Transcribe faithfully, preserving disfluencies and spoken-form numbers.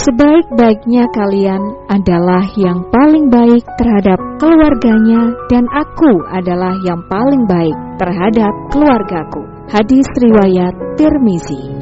Sebaik-baiknya kalian adalah yang paling baik terhadap keluarganya, dan aku adalah yang paling baik terhadap keluargaku. Hadis riwayat Tirmizi.